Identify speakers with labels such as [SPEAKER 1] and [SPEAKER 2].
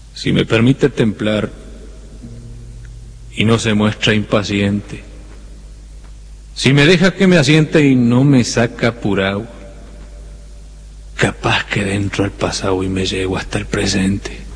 [SPEAKER 1] si me permite templar y no se muestra impaciente, si me deja que me asiente y no me saca apurado, capaz que dentro al pasado y me llevo hasta el presente.